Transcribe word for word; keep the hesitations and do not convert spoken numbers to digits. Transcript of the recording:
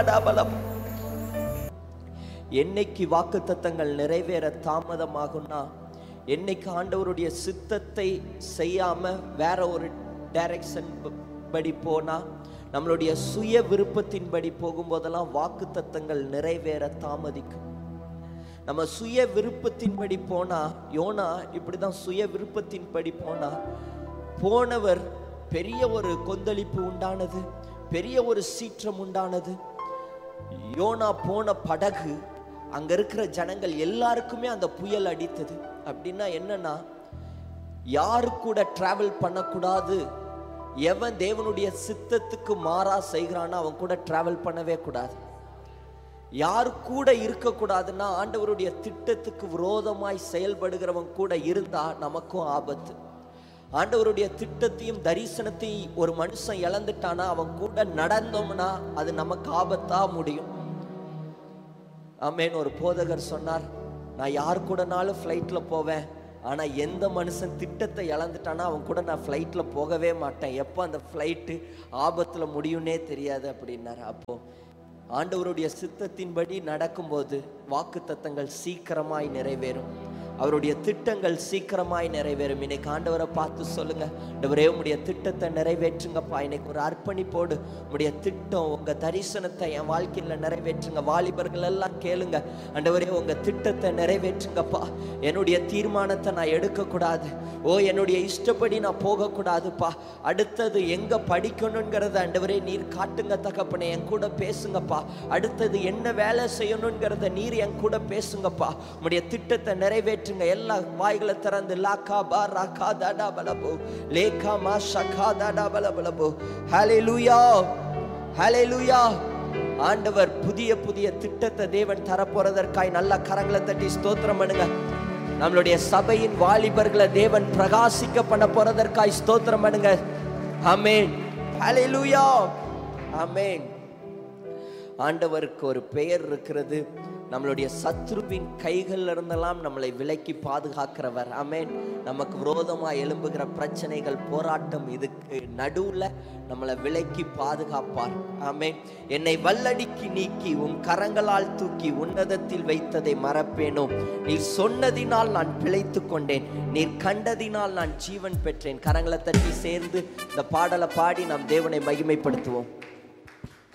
என்னைக்கு வாக்குத்தத்தங்கள் நிறைவேற தாமதமாகும்னா, என்னைக்கு ஆண்டவருடைய சித்தத்தை செய்யாம வேற ஒரு டைரக்ஷன் படி போனா, நம்மளுடைய சுய விருப்பத்தின்படி போகும்போதெல்லாம் வாக்குத்தத்தங்கள் நிறைவேற தாமதிக்கும். நம்ம சுய விருப்பத்தின்படி போனா, யோனா இப்படிதான் சுய விருப்பத்தின்படி போனா, போனவர் பெரிய ஒரு கொந்தளிப்பு உண்டானது, பெரிய ஒரு சீற்றம் உண்டானது. யோனா போன படகு அங்க இருக்கிற ஜனங்கள் எல்லாருக்குமே அந்த புயல் அடித்தது. அப்படின்னா என்னன்னா, யாரு கூட டிராவல் பண்ணக்கூடாது, எவன் தேவனுடைய சித்தத்துக்கு மாறா செய்கிறான்னு அவன் கூட டிராவல் பண்ணவே கூடாது. யார் கூட இருக்கக்கூடாதுன்னா, ஆண்டவருடைய திட்டத்துக்கு விரோதமாய் செயல்படுகிறவன் கூட இருந்தா நமக்கும் ஆபத்து. ஆண்டவருடைய திட்டத்தையும் தரிசனத்தையும் ஒரு மனுஷன் இழந்துட்டானா, அவன் கூட நடந்தோம்னா அது நமக்கு ஆபத்தா முடியும். ஆமேன். ஒரு போதகர் சொன்னார், நான் யார் கூடனாலும் ஃப்ளைட்ல போவேன், ஆனா எந்த மனுஷன் திட்டத்தை இழந்துட்டானா அவன் கூட நான் ஃப்ளைட்ல போகவே மாட்டேன், எப்போ அந்த ஃப்ளைட்டு ஆபத்துல முடியும்னே தெரியாது அப்படின்னாரு. அப்போ ஆண்டவருடைய சித்தத்தின்படி நடக்கும்போது வாக்குத்தத்தங்கள் சீக்கிரமாய் நிறைவேறும், அவருடைய திட்டங்கள் சீக்கிரமாய் நிறைவேறும். இன்னைக்கு ஆண்டவரை பார்த்து சொல்லுங்க, ஆண்டவரே உம்முடைய திட்டத்தை நிறைவேற்றுங்கப்பா. இன்னைக்கு ஒரு அர்ப்பணிப்போடு உம்முடைய திட்டம், உங்க தரிசனத்தை என் வாழ்க்கையில நிறைவேற்றுங்க. வாலிபர்கள் எல்லாம் கேளுங்க, ஆண்டவரே உங்க திட்டத்தை நிறைவேற்றுங்கப்பா. என்னுடைய தீர்மானத்தை நான் எடுக்கக்கூடாது, ஓ என்னுடைய இஷ்டப்படி நான் போகக்கூடாதுப்பா. அடுத்தது எங்க படிக்கணுங்கிறத ஆண்டவரே நீர் காட்டுங்க தகப்பனே, என் கூட பேசுங்கப்பா. அடுத்தது என்ன வேலை செய்யணுங்கிறத நீர் என் கூட பேசுங்கப்பா. உம்முடைய திட்டத்தை நிறைவேற்று. எல்லா வாய்களை திறந்து லாக்கா பா ராகா தாடா பலபோ லேகா மா ஷகா தாடா பலபலபோ. ஹல்லேலூயா, ஹல்லேலூயா. ஆண்டவர் புதிய புதிய திட்டத்தை தேவன் தரப்போறதற்காய் நல்ல கரங்களை தட்டி ஸ்தோத்திரம் பண்ணுங்க. நம்மளுடைய சபையின் வாலிபர்களை தேவன் பிரகாசிக்க பண்ண போறதற்காய் ஸ்தோத்திரம் பண்ணுங்க. ஆமென், ஹல்லேலூயா, ஆமென். ஆண்டவருக்கு ஒரு பெயர் இருக்கிறது, நம்மளுடைய சத்ருவின் கைகள் இருந்தெல்லாம் நம்மளை விலக்கி பாதுகாக்கிறவர். ஆமென். நமக்கு விரோதமாக எழும்புகிற பிரச்சனைகள், போராட்டம், இதுக்கு நடுவுல நம்மளை விலக்கி பாதுகாப்பார். ஆமென். என்னை வல்லடிக்கு நீக்கி உன் கரங்களால் தூக்கி உன்னதத்தில் வைத்ததை மறப்பேனோ, நீர் சொன்னதினால் நான் பிழைத்து கொண்டேன், நீர் கண்டதினால் நான் ஜீவன் பெற்றேன். கரங்களை தட்டி சேர்ந்து இந்த பாடலை பாடி நாம் தேவனை மகிமைப்படுத்துவோம்.